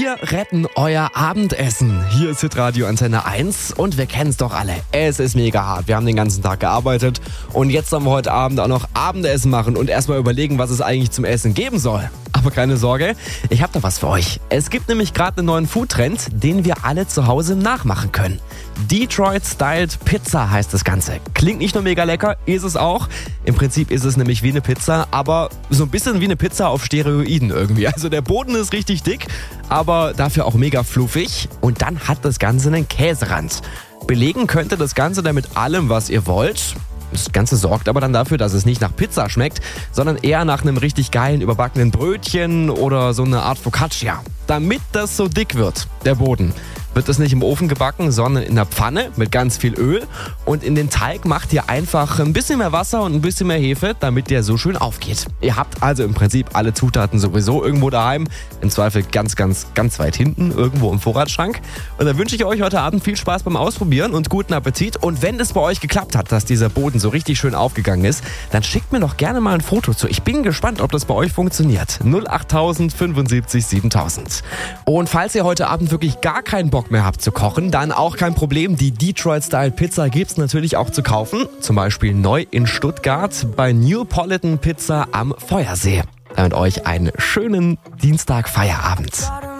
Wir retten euer Abendessen. Hier ist Hitradio Antenne 1 und wir kennen es doch alle. Es ist mega hart. Wir haben den ganzen Tag gearbeitet und jetzt sollen wir heute Abend auch noch Abendessen machen und erstmal überlegen, was es eigentlich zum Essen geben soll. Aber keine Sorge, ich habe da was für euch. Es gibt nämlich gerade einen neuen Foodtrend, den wir alle zu Hause nachmachen können. Detroit-Styled Pizza heißt das Ganze. Klingt nicht nur mega lecker, ist es auch. Im Prinzip ist es nämlich wie eine Pizza, aber so ein bisschen wie eine Pizza auf Steroiden irgendwie. Also der Boden ist richtig dick, aber dafür auch mega fluffig. Und dann hat das Ganze einen Käserand. Belegen könnt ihr das Ganze dann mit allem, was ihr wollt. Das Ganze sorgt aber dann dafür, dass es nicht nach Pizza schmeckt, sondern eher nach einem richtig geilen überbackenen Brötchen oder so eine Art Focaccia. Damit das so dick wird, der Boden, wird es nicht im Ofen gebacken, sondern in der Pfanne mit ganz viel Öl. Und in den Teig macht ihr einfach ein bisschen mehr Wasser und ein bisschen mehr Hefe, damit der so schön aufgeht. Ihr habt also im Prinzip alle Zutaten sowieso irgendwo daheim. Im Zweifel ganz weit hinten, irgendwo im Vorratsschrank. Und dann wünsche ich euch heute Abend viel Spaß beim Ausprobieren und guten Appetit. Und wenn es bei euch geklappt hat, dass dieser Boden so richtig schön aufgegangen ist, dann schickt mir doch gerne mal ein Foto zu. Ich bin gespannt, ob das bei euch funktioniert. 08000 75 7000. Und falls ihr heute Abend wirklich gar keinen Bock mehr habt zu kochen, dann auch kein Problem. Die Detroit-Style Pizza gibt's natürlich auch zu kaufen. Zum Beispiel neu in Stuttgart bei Neapolitan Pizza am Feuersee. Damit euch einen schönen Dienstag-Feierabend.